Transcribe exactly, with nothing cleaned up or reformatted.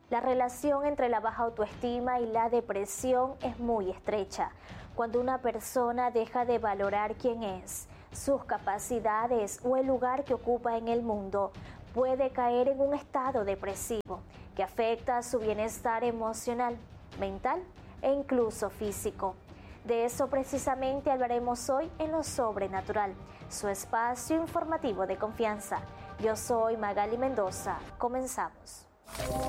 La relación entre la baja autoestima y la depresión es muy estrecha. Cuando una persona deja de valorar quién es, sus capacidades o el lugar que ocupa en el mundo, puede caer en un estado depresivo que afecta su bienestar emocional, mental e incluso físico. De eso precisamente hablaremos hoy en Lo Sobrenatural, su espacio informativo de confianza. Yo soy Magali Mendoza. Comenzamos.